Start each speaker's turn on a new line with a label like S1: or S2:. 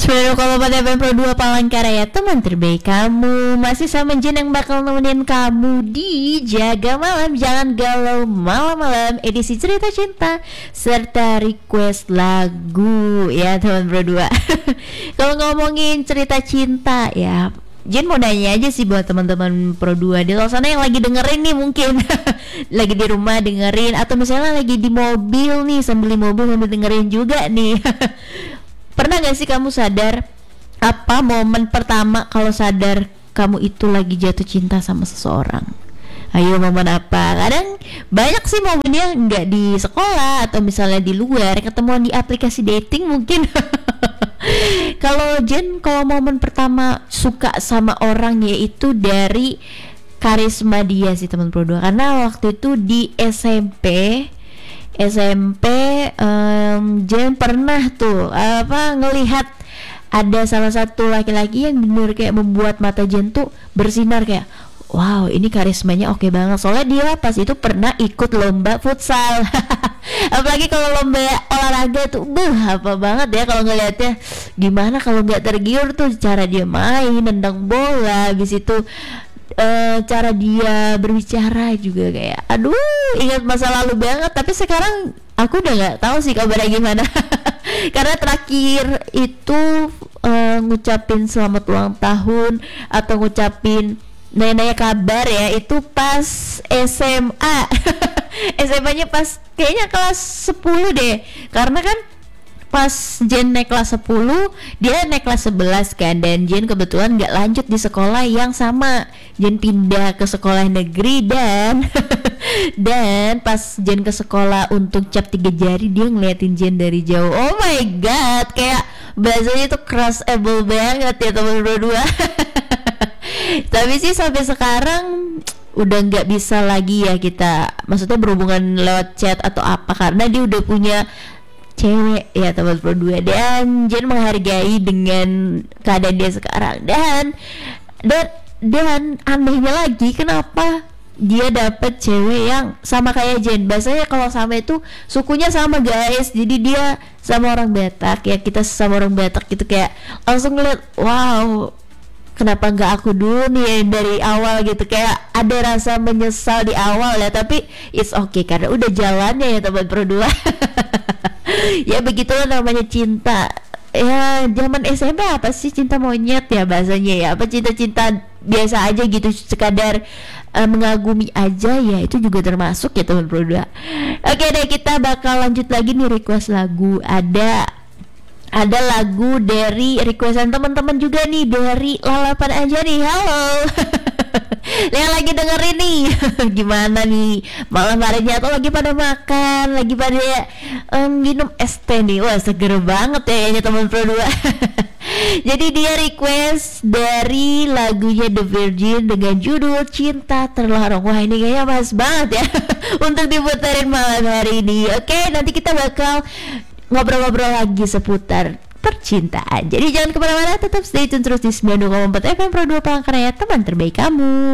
S1: Kalau pada FM Pro 2 Palangkaraya, teman terbaik kamu. Masih sama Jen yang bakal nemenin kamu di Jaga Malam Jangan Galau Malam-malam, edisi cerita cinta serta request lagu ya teman Pro 2. Kalau ngomongin cerita cinta ya, Jen mau nanya aja sih buat teman-teman Pro 2 di luar sana yang lagi dengerin nih, mungkin lagi di rumah dengerin, atau misalnya lagi di mobil nih, sambil di mobil sambil dengerin juga nih. Pernah gak sih kamu sadar apa momen pertama kalau sadar kamu itu lagi jatuh cinta sama seseorang? Ayo, momen apa? Kadang banyak sih momennya nggak di sekolah atau misalnya di luar, ketemuan di aplikasi dating mungkin. Kalau Jen, kalau momen pertama suka sama orang yaitu dari karisma dia sih teman Pro 2. Karena waktu itu di SMP Jen pernah tuh ngelihat ada salah satu laki-laki yang bener kayak membuat mata Jen tuh bersinar, kayak wow, ini karismanya oke banget. Soalnya dia pas itu pernah ikut lomba futsal. Apalagi kalau lomba olahraga tuh apa banget ya kalau ngelihatnya. Gimana kalau nggak tergiur tuh cara dia main nendang bola, habis itu cara dia berbicara juga kayak aduh, ingat masa lalu banget. Tapi sekarang aku udah nggak tahu sih kabarnya gimana. Karena terakhir itu ngucapin selamat ulang tahun atau ngucapin nanya kabar ya itu pas SMA. SMA-nya pas kayaknya kelas 10 deh. Karena kan pas Jen naik kelas 10, dia naik kelas 11 kan, dan Jen kebetulan gak lanjut di sekolah yang sama. Jen pindah ke sekolah negeri dan dan pas Jen ke sekolah untuk cap 3 jari, dia ngeliatin Jen dari jauh. Oh my god, kayak bahasanya tuh crushable banget ya teman berdua. Tapi sih sampai sekarang udah nggak bisa lagi ya kita, maksudnya berhubungan lewat chat atau apa, karena dia udah punya cewek ya teman Pro 2. Dan Jen menghargai dengan keadaan dia sekarang, dan anehnya lagi kenapa dia dapet cewek yang sama kayak Jen. Biasanya kalau sama itu sukunya sama guys, jadi dia sama orang Batak ya, kita sama orang Batak gitu, kayak langsung ngeliat wow, kenapa nggak aku dulu nih dari awal gitu. Kayak ada rasa menyesal di awal ya, tapi it's okay karena udah jalannya ya teman Pro 2. Ya begitulah namanya cinta. Ya zaman SMP apa sih, cinta monyet ya bahasanya ya, apa cinta-cinta biasa aja gitu, sekadar mengagumi aja ya, itu juga termasuk ya teman Pro 2. Oke deh, kita bakal lanjut lagi nih request lagu. Ada lagu dari requestan teman-teman juga nih, dari Lalapan aja nih. Halo. Yang lagi dengerin nih. Gimana nih malam harinya, atau lagi pada makan, lagi pada minum es teh nih. Wah, seger banget ya kayaknya teman Pro 2. Jadi dia request dari lagunya The Virgin dengan judul Cinta Terlarang. Wah, ini kayaknya pas banget ya untuk diputerin malam hari ini. Oke, nanti kita bakal ngobrol-ngobrol lagi seputar percintaan. Jadi jangan kemana-mana, tetap stay tune terus di 92,4 FM Pro 2 Palangkaraya, teman terbaik kamu.